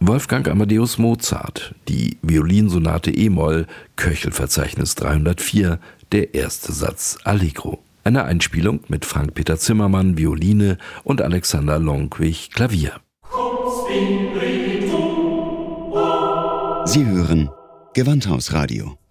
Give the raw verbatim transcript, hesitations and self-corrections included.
Wolfgang Amadeus Mozart, die Violinsonate e-Moll, Köchelverzeichnis dreihundertvier, der erste Satz Allegro. Eine Einspielung mit Frank-Peter Zimmermann, Violine und Alexander Lonkwich, Klavier. Sie hören Gewandhausradio.